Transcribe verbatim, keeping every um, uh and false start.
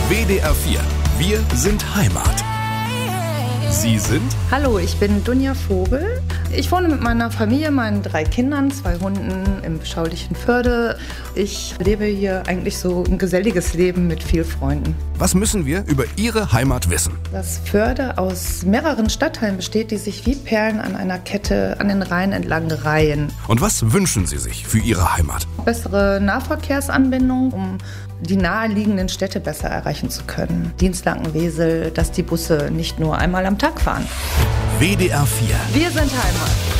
W D R vier. Wir sind Heimat. Sie sind? Hallo, ich bin Dunja Vogel. Ich wohne mit meiner Familie, meinen drei Kindern, zwei Hunden im beschaulichen Förde. Ich lebe hier eigentlich so ein geselliges Leben mit vielen Freunden. Was müssen wir über Ihre Heimat wissen? Das Förde aus mehreren Stadtteilen besteht, die sich wie Perlen an einer Kette an den Rhein entlang reihen. Und was wünschen Sie sich für Ihre Heimat? Bessere Nahverkehrsanbindung, um die naheliegenden Städte besser erreichen zu können. Dienstlaken, Wesel, dass die Busse nicht nur einmal am Tag fahren. W D R vier. Wir sind Heimat.